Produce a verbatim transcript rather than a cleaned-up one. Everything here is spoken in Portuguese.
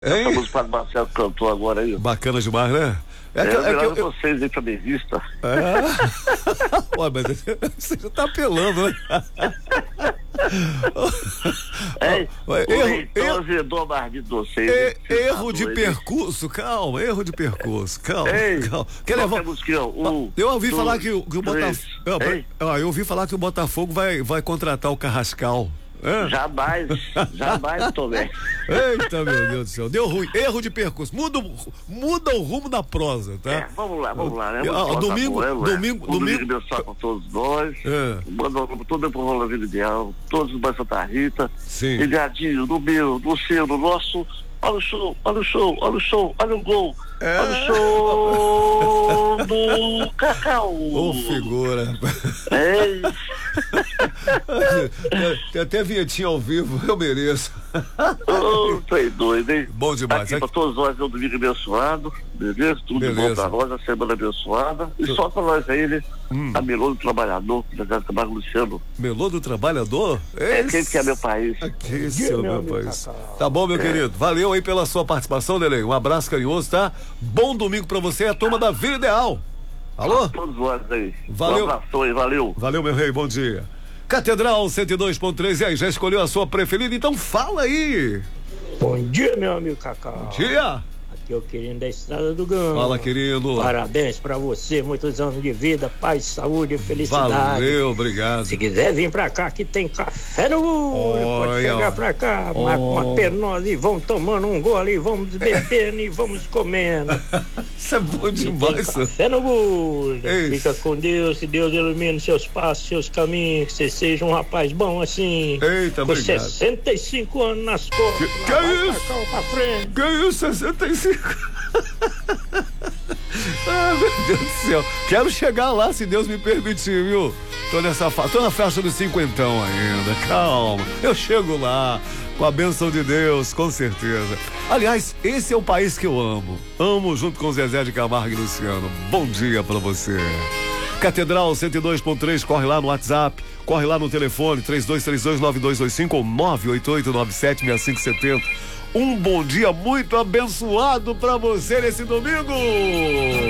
Hein? Essa música do Marcelo cantou agora aí. Bacana demais, né? É, É, eu, que- é, eu, que- vocês aí pra revista. é... Ué, mas você já tá apelando, né? É, Ué, o erro, reitor erro, azedou a barriga de vocês. e- hein? Vocês erro tá de doido, hein? percurso, calma, erro de percurso, calma, Ei, calma. Quer qual levar... que é a musiquinha? Um, Eu ouvi dois, falar que, o- que o três. Botafogo. Ei, Eu ouvi falar que o Botafogo vai, vai contratar o Carrascal. É? jamais, jamais, Tomé. Eita, meu Deus do céu. Deu ruim. Erro de percurso. Muda, o- muda o rumo da prosa, tá? É, vamos lá, vamos lá, né? Ah, Vamos domingo- falar, não é? domingo- Um domingo- domingo abençoado pra todos nós. É. Manda todo pro Rola Vida Ideal, todos os Bairros Santa Rita. Sim. Ligadinho, no meu, no seu, no nosso. Olha o show, olha o show, olha o show, olha o gol. É. Olha o show do Cacau. Ô, figura. É, Tem até vinhetinha ao vivo, eu mereço. ô, tu é doido, hein? Bom demais. Aqui pra todos nós é um domingo abençoado, beleza? Tudo Beleza. bom pra nós, a semana abençoada. E só pra nós aí, né? Hum. A Melô do Trabalhador, da Casa Camargo Luciano. Melô do Trabalhador? É quem que é meu país. Que isso, meu, meu país. Cacau. Tá bom, meu querido. Valeu aí pela sua participação, Delei. Um abraço carinhoso, tá? Bom domingo pra você e a turma da Vila Ideal. Alô? Todos nós aí. Valeu. Um abraço aí, valeu. Valeu, meu rei, bom dia. Catedral cento e dois ponto três, e aí, já escolheu a sua preferida? Então fala aí. Bom dia, meu amigo Cacau. Dia. Aqui é o querido da Estrada do Gama. Fala, querido. Parabéns pra você, muitos anos de vida, paz, saúde e felicidade. Valeu, obrigado. Se quiser vir pra cá, que tem café no gole. Pode Olha, chegar ó. pra cá, Oh. marca uma penosa e vamos tomando um gole, vamos bebendo e vamos comendo. Isso é bom Tem demais. café no gole. Ei. Fica com Deus, que Deus ilumine seus passos, seus caminhos, que você seja um rapaz bom assim. Eita, com obrigado. sessenta e cinco anos nas costas. Que- que lá vai isso? Cacau pra frente. Ganhou sessenta e cinco. Ah, meu Deus do céu. Quero chegar lá, se Deus me permitir, viu? Tô nessa fa... Tô na festa dos cinquentão ainda. Calma. Eu chego lá. Com a bênção de Deus, com certeza. Aliás, esse é o país que eu amo. Amo junto com Zezé de Camargo e Luciano. Bom dia pra você. Catedral cento e dois ponto três, corre lá no WhatsApp, corre lá no telefone três dois três dois, nove dois dois cinco ou nove oito oito nove sete seis cinco sete zero. Um bom dia muito abençoado pra você nesse domingo.